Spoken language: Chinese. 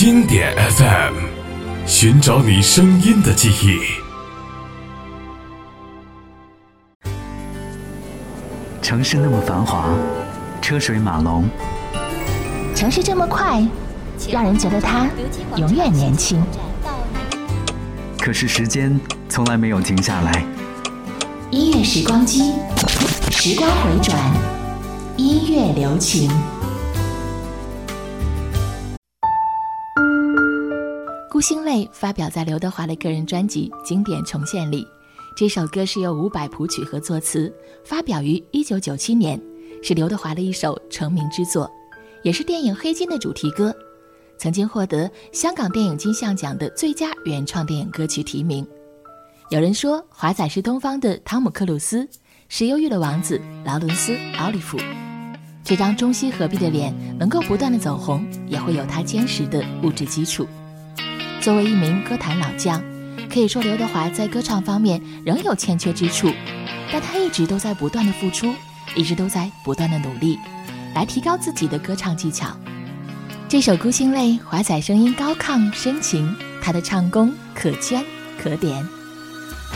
经典 FM， 寻找你声音的记忆。 城市那么繁华，车水马龙， 城市这么快，让人觉得它永远年轻。 可是时间从来没有停下来。 音乐时光机，时光回转，音乐留情。孤星泪发表在刘德华的个人专辑《经典重现》里，这首歌是由伍佰谱曲和作词，发表于1997年，是刘德华的一首成名之作，也是电影《黑金》的主题歌，曾经获得香港电影金像奖的最佳原创电影歌曲提名。有人说华仔是东方的汤姆克鲁斯，是忧郁的王子劳伦斯奥利弗。这张中西合璧的脸能够不断的走红，也会有他坚实的物质基础。作为一名歌坛老将，可以说刘德华在歌唱方面仍有欠缺之处，但他一直都在不断的付出，一直都在不断的努力，来提高自己的歌唱技巧。这首《孤星泪》，华仔声音高亢深情，他的唱功可圈可点。